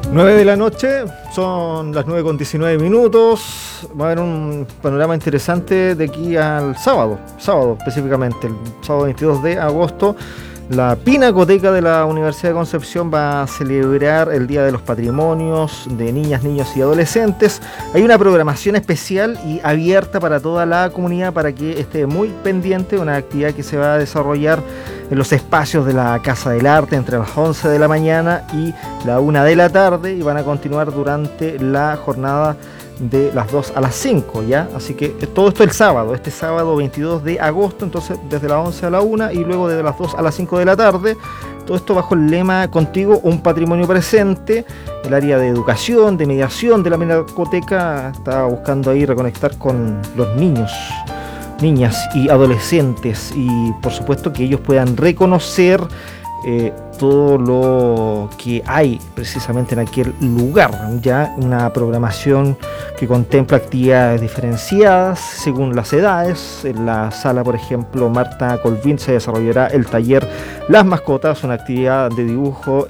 9 de la noche, son las 9:19. Va a haber un panorama interesante de aquí al sábado específicamente, el sábado 22 de agosto. La Pinacoteca de la Universidad de Concepción va a celebrar el Día de los Patrimonios de Niñas, Niños y Adolescentes. Hay una programación especial y abierta para toda la comunidad para que esté muy pendiente, una actividad que se va a desarrollar en los espacios de la Casa del Arte entre las 11 de la mañana y la 1 de la tarde, y van a continuar durante la jornada de las 2 a las 5, ¿ya? Así que todo esto este sábado 22 de agosto, entonces desde las 11 a la 1 y luego desde las 2 a las 5 de la tarde. Todo esto bajo el lema Contigo, un patrimonio presente. El área de educación, de mediación de la Pinacoteca está buscando ahí reconectar con los niños, niñas y adolescentes, y por supuesto que ellos puedan reconocer todo lo que hay precisamente en aquel lugar. Ya una programación que contempla actividades diferenciadas según las edades. En la sala, por ejemplo, Marta Colvín, se desarrollará el taller Las Mascotas, una actividad de dibujo